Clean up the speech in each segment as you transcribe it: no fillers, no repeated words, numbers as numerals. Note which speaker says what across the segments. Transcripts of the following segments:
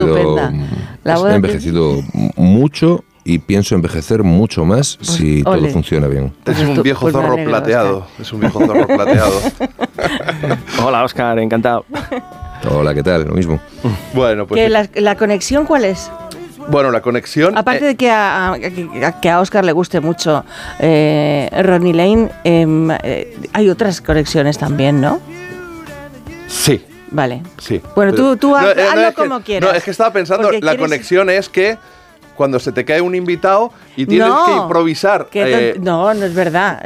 Speaker 1: Estupenda.
Speaker 2: He envejecido mucho y pienso envejecer mucho más si todo funciona bien.
Speaker 3: Es un viejo zorro plateado. Es un viejo zorro plateado.
Speaker 4: Hola, Óscar, encantado.
Speaker 2: Hola, ¿qué tal? Lo mismo.
Speaker 1: Bueno, pues... ¿La conexión cuál es?
Speaker 3: Bueno, la conexión...
Speaker 1: Aparte de que a Óscar le guste mucho Ronnie Lane, hay otras conexiones también, ¿no?
Speaker 3: Sí.
Speaker 1: Vale.
Speaker 3: Sí.
Speaker 1: Bueno, tú hazlo como quieras.
Speaker 3: No, es que estaba pensando, la conexión es que cuando se te cae un invitado y tienes que improvisar...
Speaker 1: no es verdad.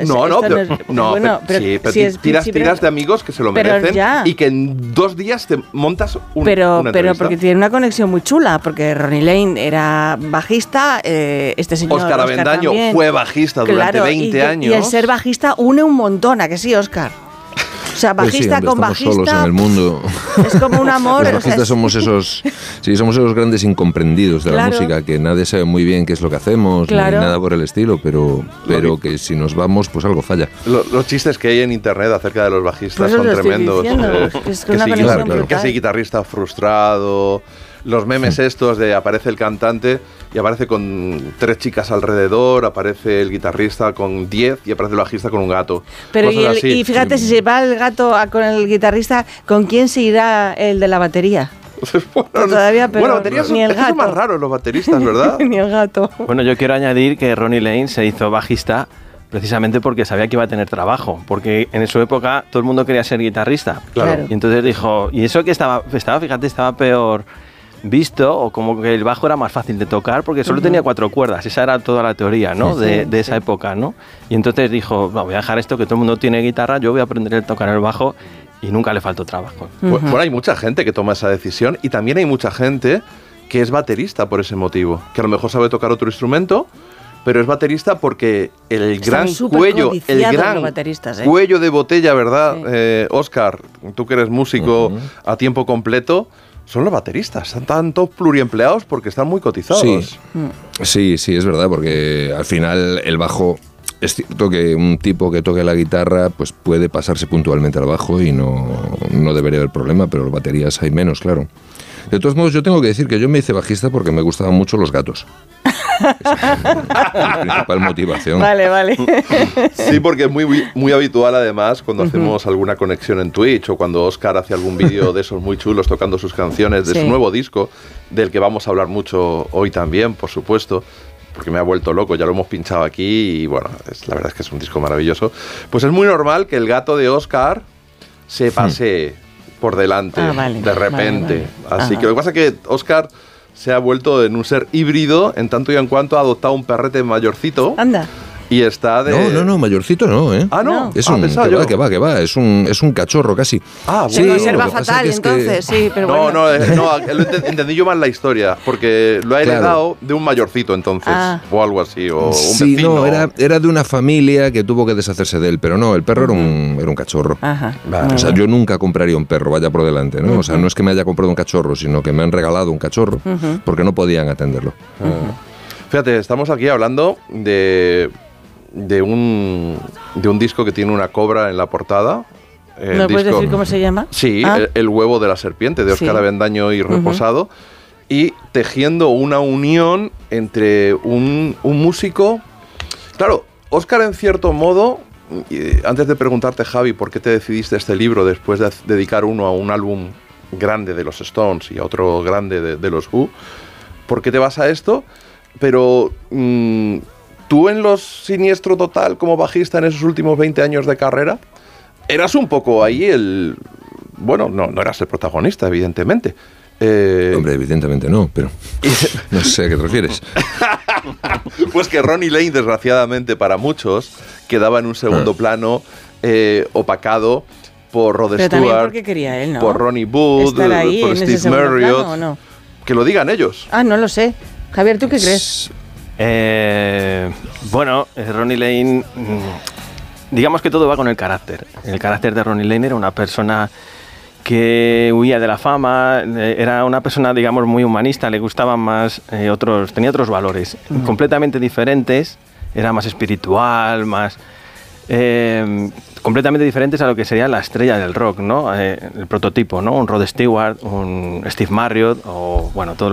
Speaker 3: Tiras de amigos que se lo merecen y que en 2 días te montas una entrevista.
Speaker 1: Pero porque tiene una conexión muy chula, porque Ronnie Lane era bajista, este señor
Speaker 3: Óscar Avendaño fue bajista durante 20 años.
Speaker 1: Y el ser bajista une un montón, ¿a que sí, Óscar? O sea, bajista con bajista.
Speaker 2: Estamos solos en el mundo.
Speaker 1: Es como un amor.
Speaker 2: Los bajistas somos esos grandes incomprendidos de la música, que nadie sabe muy bien qué es lo que hacemos, ni nada por el estilo, pero que si nos vamos, pues algo falla.
Speaker 3: Los chistes que hay en internet acerca de los bajistas son tremendos. Que si guitarrista frustrado. Los memes estos de aparece el cantante y aparece con 3 chicas alrededor, aparece el guitarrista con 10 y aparece el bajista con un gato.
Speaker 1: Pero y fíjate, si se va el gato con el guitarrista, ¿con quién se irá el de la batería? Todavía, pero
Speaker 3: baterías
Speaker 1: ni el gato.
Speaker 3: Son más raros los bateristas, ¿verdad?
Speaker 1: Ni el gato.
Speaker 4: Bueno, yo quiero añadir que Ronnie Lane se hizo bajista precisamente porque sabía que iba a tener trabajo, porque en su época todo el mundo quería ser guitarrista.
Speaker 1: Claro.
Speaker 4: Y entonces dijo, y eso que estaba peor visto, o como que el bajo era más fácil de tocar porque solo tenía 4 cuerdas, esa era toda la teoría, ¿no? de esa época, ¿no? Y entonces dijo, voy a dejar esto, que todo el mundo tiene guitarra, yo voy a aprender a tocar el bajo, y nunca le faltó trabajo.
Speaker 3: Bueno, hay mucha gente que toma esa decisión y también hay mucha gente que es baterista por ese motivo, que a lo mejor sabe tocar otro instrumento, pero es baterista porque el gran cuello de botella, ¿verdad? Sí. Óscar, tú que eres músico a tiempo completo, son los bateristas, están todos pluriempleados porque están muy cotizados.
Speaker 2: Sí, es verdad, porque al final el bajo, es cierto que un tipo que toque la guitarra pues puede pasarse puntualmente al bajo y no debería haber problema, pero las baterías hay menos, claro. De todos modos, yo tengo que decir que yo me hice bajista porque me gustaban mucho los gatos. Esa es la principal motivación.
Speaker 1: Vale.
Speaker 3: Sí, porque es muy habitual además cuando hacemos alguna conexión en Twitch o cuando Óscar hace algún vídeo de esos muy chulos tocando sus canciones de su nuevo disco, del que vamos a hablar mucho hoy también, por supuesto, porque me ha vuelto loco, ya lo hemos pinchado aquí y bueno, la verdad es que es un disco maravilloso. Pues es muy normal que el gato de Óscar se pase por delante de repente. Así que lo que pasa es que Óscar se ha vuelto en un ser híbrido en tanto y en cuanto ha adoptado un perrete mayorcito.
Speaker 1: Anda.
Speaker 3: Y está de...
Speaker 2: No, mayorcito no, ¿eh?
Speaker 3: Ah, no.
Speaker 2: Es que va. Es un cachorro casi.
Speaker 1: Ah, bueno. Sí, conserva fatal, entonces, sí, pero bueno.
Speaker 3: No, entendí yo mal la historia, porque lo ha heredado de un mayorcito, entonces, o algo así, o un vecino.
Speaker 2: Era de una familia que tuvo que deshacerse de él, pero no, el perro era un cachorro.
Speaker 1: Ajá.
Speaker 2: O sea, yo nunca compraría un perro, vaya por delante, ¿no? O sea, no es que me haya comprado un cachorro, sino que me han regalado un cachorro, porque no podían atenderlo.
Speaker 3: Fíjate, estamos aquí hablando de un disco que tiene una cobra en la portada.
Speaker 1: ¿Me puedes decir cómo se llama?
Speaker 3: Sí, el huevo de la serpiente, de Óscar Avendaño y Reposado, y tejiendo una unión entre un músico... Claro, Óscar en cierto modo, antes de preguntarte, Javi, por qué te decidiste este libro después de dedicar uno a un álbum grande de los Stones y a otro grande de los Who, ¿por qué te vas a esto? Pero... tú en Los Siniestro Total como bajista en esos últimos 20 años de carrera, eras un poco ahí el... Bueno, no eras el protagonista, evidentemente.
Speaker 2: Hombre, evidentemente no, pero no sé a qué te refieres.
Speaker 3: Pues que Ronnie Lane, desgraciadamente para muchos, quedaba en un segundo plano, opacado por Rod Stewart,
Speaker 1: también porque quería él, ¿no?
Speaker 3: por Ronnie Wood, por Steve Marriott.
Speaker 1: Plano, ¿o no?
Speaker 3: Que lo digan ellos.
Speaker 1: No lo sé. Javier, ¿tú qué crees?
Speaker 4: Bueno, Ronnie Lane, digamos que todo va con el carácter. El carácter de Ronnie Lane era una persona que huía de la fama, era una persona, digamos, muy humanista, le gustaban más tenía otros valores completamente diferentes, era más espiritual, más... completamente diferentes a lo que sería la estrella del rock, ¿no? El prototipo, ¿no? Un Rod Stewart, un Steve Marriott o, bueno, todos